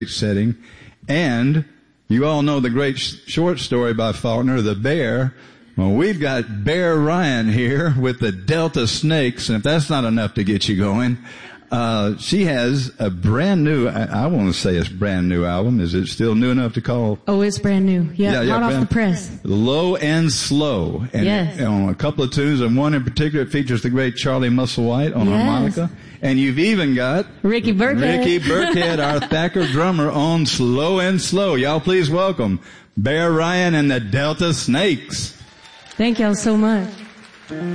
setting. And you all know the great short story by Faulkner, The Bear. Well, we've got Bear Ryan here with the Delta Snakes, and if that's not enough to get you going, she has a brand new, I want to say it's brand new album. Is it still new enough to call? Oh, it's brand new. Yeah, hot off the press. Low and Slow. And yes. On a couple of tunes, and one in particular features the great Charlie Musselwhite on harmonica. And you've even got Ricky Burkhead, our Thacker drummer, on Slow and Slow. Y'all please welcome Bear Ryan and the Delta Snakes. Thank y'all so much.